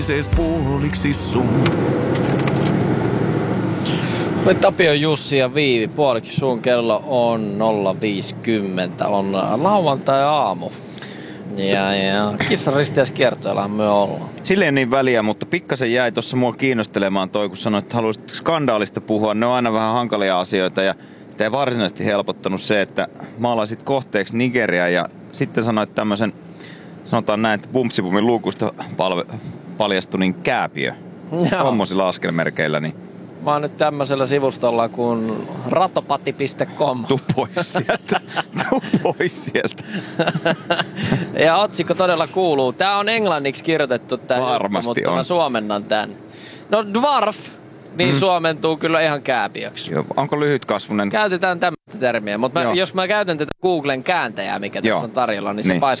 puoliksi sun. Me Tapio, Jussi ja Viivi, puolikin sun kello on 0.50, on lauantai-aamu. Ja kissaristiäis kiertoillahan me ollaan. Silleen niin väliä, mutta pikkasen jäi tuossa mua kiinnostelemaan toi, kun sanoit, että haluaisit skandaalista puhua. Ne on aina vähän hankalia asioita ja sitä ei varsinaisesti helpottanut se, että maalaisit kohteeksi Nigeria ja sitten sanoit tämmöisen, sanotaan näin, että Bumpsibumin luukusta paljastui niin kääpiö. Tommosilla askelmerkeillä, niin Mä oon nyt tämmöisellä sivustolla kuin ratopati.com. tuu pois sieltä. Tuu pois sieltä. Ja otsikko todella kuuluu. Tää on englanniksi kirjoitettu tää Varmasti juttu, mutta on. mä suomennan tän. No dwarf, niin suomentuu kyllä ihan kääpiöksi. Joo, onko lyhytkasvunen? Käytetään tämmöistä termiä, mutta Joo. jos mä käytän tätä Googlen kääntäjää, mikä tässä Joo. on tarjolla, niin se Niin.